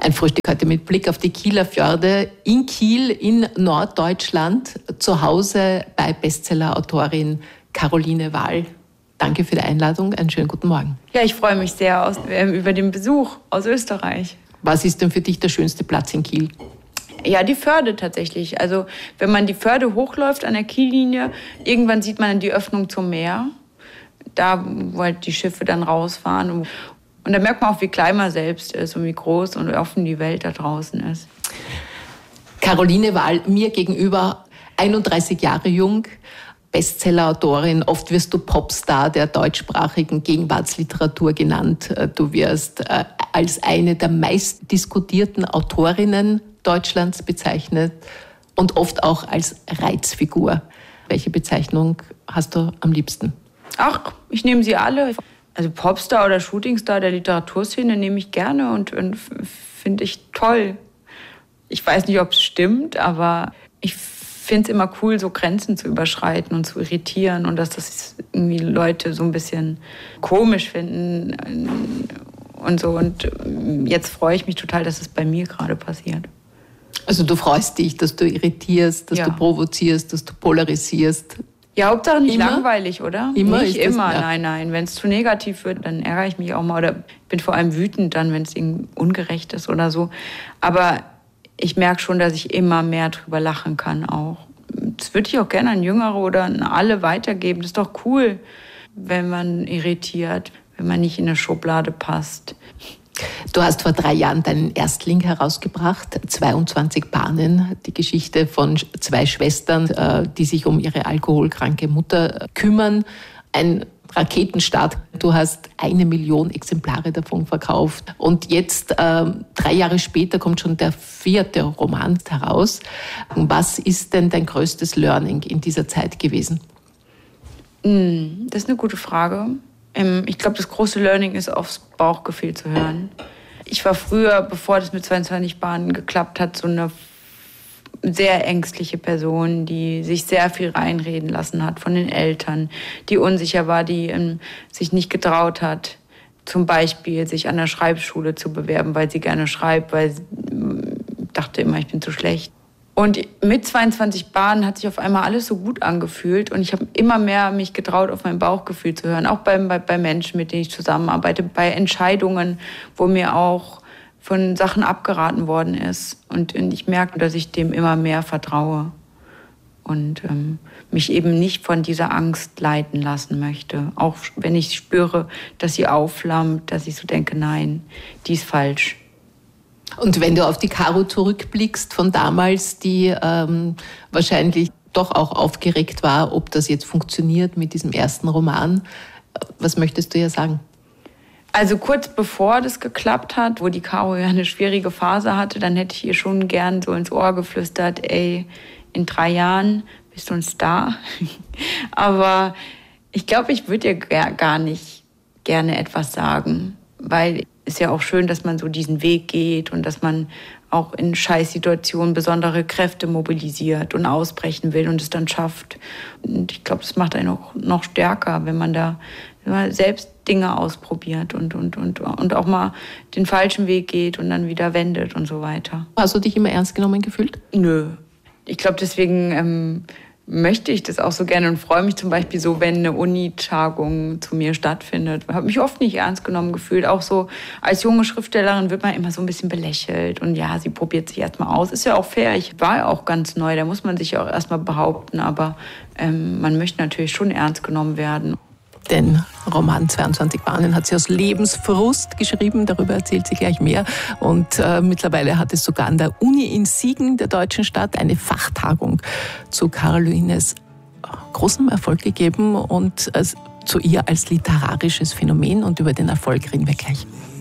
Ein Frühstück heute mit Blick auf die Kieler Förde in Kiel in Norddeutschland, zu Hause bei Bestsellerautorin Caroline Wahl. Danke für die Einladung, einen schönen guten Morgen. Ja, ich freue mich sehr über den Besuch aus Österreich. Was ist denn für dich der schönste Platz in Kiel? Ja, die Förde tatsächlich. Also wenn man die Förde hochläuft an der Kiellinie, irgendwann sieht man die Öffnung zum Meer. Da, wo halt die Schiffe dann rausfahren. Und da merkt man auch, wie klein man selbst ist und wie groß und offen die Welt da draußen ist. Caroline Wahl, mir gegenüber, 31 Jahre jung, Bestsellerautorin. Oft wirst du Popstar der deutschsprachigen Gegenwartsliteratur genannt. Du wirst als eine der meistdiskutierten Autorinnen Deutschlands bezeichnet und oft auch als Reizfigur. Welche Bezeichnung hast du am liebsten? Ach, ich nehme sie alle. Also Popstar oder Shootingstar der Literaturszene nehme ich gerne und finde ich toll. Ich weiß nicht, ob es stimmt, aber ich finde es immer cool, so Grenzen zu überschreiten und zu irritieren und dass das irgendwie Leute so ein bisschen komisch finden und so. Und jetzt freue ich mich total, dass es bei mir gerade passiert. Also du freust dich, dass du irritierst, dass du provozierst, dass du polarisierst. Ja, Hauptsache nicht langweilig, oder? Immer nicht immer, ja. Nein. Wenn es zu negativ wird, dann ärgere ich mich auch mal. Oder bin vor allem wütend dann, wenn es ungerecht ist oder so. Aber ich merke schon, dass ich immer mehr drüber lachen kann auch. Das würde ich auch gerne an Jüngere oder an alle weitergeben. Das ist doch cool, wenn man irritiert, wenn man nicht in eine Schublade passt. Du hast vor 3 Jahren deinen Erstling herausgebracht, 22 Bahnen, die Geschichte von 2 Schwestern, die sich um ihre alkoholkranke Mutter kümmern. Ein Raketenstart. Du hast 1 Million Exemplare davon verkauft. Und jetzt, 3 Jahre später, kommt schon der 4. Roman heraus. Was ist denn dein größtes Learning in dieser Zeit gewesen? Das ist eine gute Frage. Ich glaube, das große Learning ist, aufs Bauchgefühl zu hören. Ich war früher, bevor das mit 22 Bahnen geklappt hat, so eine sehr ängstliche Person, die sich sehr viel reinreden lassen hat von den Eltern, die unsicher war, die sich nicht getraut hat, zum Beispiel sich an der Schreibschule zu bewerben, weil sie gerne schreibt, weil sie dachte immer, ich bin zu schlecht. Und mit 22 Bahnen hat sich auf einmal alles so gut angefühlt und ich habe immer mehr mich getraut, auf mein Bauchgefühl zu hören, auch bei Menschen, mit denen ich zusammenarbeite, bei Entscheidungen, wo mir auch von Sachen abgeraten worden ist. Und ich merke, dass ich dem immer mehr vertraue und mich eben nicht von dieser Angst leiten lassen möchte. Auch wenn ich spüre, dass sie aufflammt, dass ich so denke, nein, die ist falsch. Und wenn du auf die Caro zurückblickst von damals, die wahrscheinlich doch auch aufgeregt war, ob das jetzt funktioniert mit diesem ersten Roman, was möchtest du ihr sagen? Also kurz bevor das geklappt hat, wo die Caro ja eine schwierige Phase hatte, dann hätte ich ihr schon gern so ins Ohr geflüstert, ey, in 3 Jahren bist du ein Star. Aber ich glaube, ich würde ihr gar nicht gerne etwas sagen, weil ist ja auch schön, dass man so diesen Weg geht und dass man auch in Scheißsituationen besondere Kräfte mobilisiert und ausbrechen will und es dann schafft. Und ich glaube, das macht einen auch noch stärker, wenn man da selbst Dinge ausprobiert und auch mal den falschen Weg geht und dann wieder wendet und so weiter. Hast du dich immer ernst genommen gefühlt? Nö. Ich glaube, deswegen möchte ich das auch so gerne und freue mich zum Beispiel so, wenn eine Uni-Tagung zu mir stattfindet. Ich habe mich oft nicht ernst genommen gefühlt. Auch so als junge Schriftstellerin wird man immer so ein bisschen belächelt. Und ja, sie probiert sich erstmal aus. Ist ja auch fair. Ich war ja auch ganz neu. Da muss man sich ja auch erstmal behaupten. Aber man möchte natürlich schon ernst genommen werden. Den Roman 22 Bahnen hat sie aus Lebensfrust geschrieben, darüber erzählt sie gleich mehr. Und mittlerweile hat es sogar an der Uni in Siegen, der deutschen Stadt, eine Fachtagung zu Carolines großem Erfolg gegeben und zu ihr als literarisches Phänomen. Und über den Erfolg reden wir gleich.